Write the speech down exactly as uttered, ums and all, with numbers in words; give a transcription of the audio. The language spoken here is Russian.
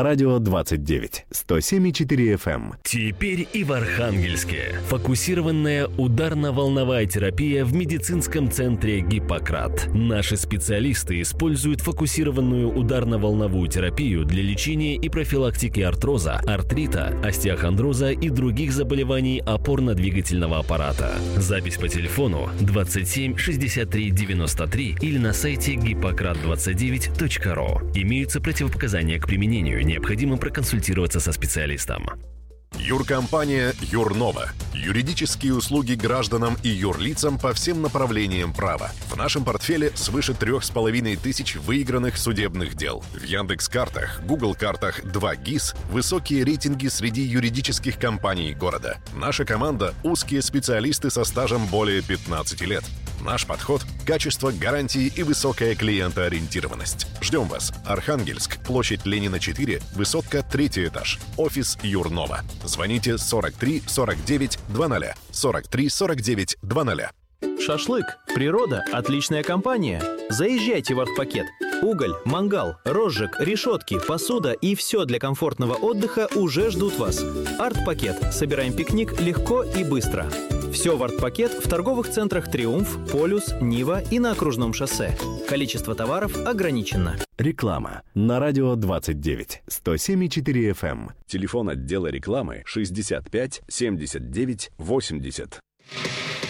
Радио двадцать девять, сто семь и четыре эф эм. Теперь и в Архангельске. Фокусированная ударно-волновая терапия в медицинском центре «Гиппократ». Наши специалисты используют фокусированную ударно-волновую терапию для лечения и профилактики артроза, артрита, остеохондроза и других заболеваний опорно-двигательного аппарата. Запись по телефону двадцать семь шестьдесят три девяносто три или на сайте гиппократ двадцать девять точка ру. Имеются противопоказания к применению. Необходимо проконсультироваться со специалистом. Юркомпания «Юрнова». Юридические услуги гражданам и юрлицам по всем направлениям права. В нашем портфеле свыше трех с половиной тысяч выигранных судебных дел. В Яндекс.Картах, Гугл.Картах, два ГИС высокие рейтинги среди юридических компаний города. Наша команда – узкие специалисты со стажем более пятнадцати лет. Наш подход – качество, гарантии и высокая клиентоориентированность. Ждем вас. Архангельск, площадь Ленина, четыре, высотка, третий этаж. Офис «Юрнова». Звоните сорок три сорок девять двадцать, сорок три сорок девять двадцать. Шашлык, природа, отличная компания. Заезжайте в «Артпакет». Уголь, мангал, розжиг, решетки, посуда и все для комфортного отдыха уже ждут вас. «Артпакет». Собираем пикник легко и быстро. Все в «Артпакет» в торговых центрах «Триумф», «Полюс», «Нива» и на окружном шоссе. Количество товаров ограничено. Реклама на радио двадцать девять, сто семь и четыре эф эм. Телефон отдела рекламы шестьдесят пять семьдесят девять восемьдесят.